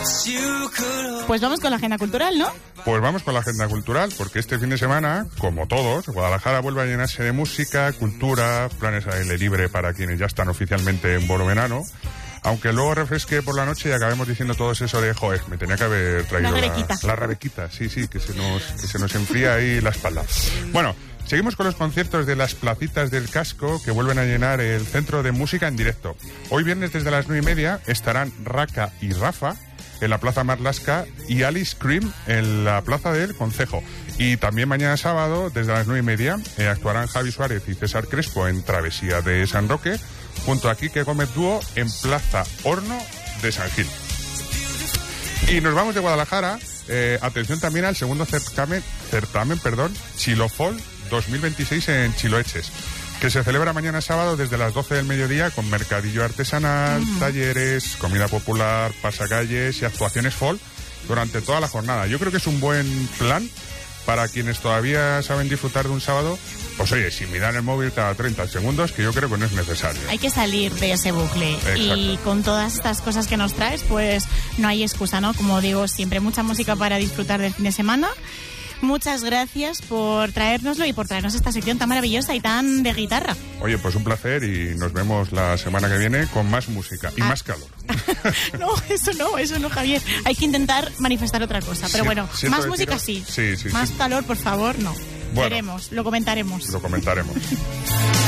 Pues vamos con la agenda cultural, ¿no? Pues vamos con la agenda cultural, porque este fin de semana, como todos, Guadalajara vuelve a llenarse de música, cultura, planes al aire libre para quienes ya están oficialmente en bolo verano. Aunque luego refresque por la noche y acabemos diciendo todo eso de, joder, me tenía que haber traído la rebequita. Sí, que se nos enfría ahí la espalda. Bueno, seguimos con los conciertos de las placitas del casco que vuelven a llenar el Centro de Música en directo. Hoy viernes desde las 9:30 estarán Raka y Rafa en la Plaza Marlaska y Alice Cream en la Plaza del Concejo. Y también mañana sábado, desde las 9:30, actuarán Javi Suárez y César Crespo en Travesía de San Roque, junto a Quique Gómez Dúo en Plaza Horno de San Gil. Y nos vamos de Guadalajara, atención también al segundo certamen, Chilofol 2026 en Chiloeches, que se celebra mañana sábado desde las 12 del mediodía con mercadillo artesanal, talleres, comida popular, pasacalles y actuaciones folk durante toda la jornada. Yo creo que es un buen plan para quienes todavía saben disfrutar de un sábado, pues oye, sin mirar el móvil cada 30 segundos, que yo creo que no es necesario. Hay que salir de ese bucle. Exacto. Y con todas estas cosas que nos traes, pues no hay excusa, ¿no? Como digo, siempre mucha música para disfrutar del fin de semana. Muchas gracias por traérnoslo y por traernos esta sección tan maravillosa y tan de guitarra. Oye, pues un placer y nos vemos la semana que viene con más música y más calor. No, eso no, Javier. Hay que intentar manifestar otra cosa. Pero bueno, más música sí. Sí. Más calor, por favor, no. Bueno, veremos, lo comentaremos.